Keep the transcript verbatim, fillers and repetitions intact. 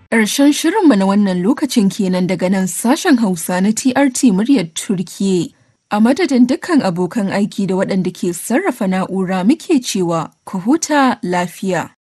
Ƙarshen shirinmu na wannan lokacin kenan daga nan sashen Hausa na T R T muryar Turkiyya. A madadin dukkan abokan aiki da waɗanda ke sarrafa na'ura muke cewa ku huta lafiya.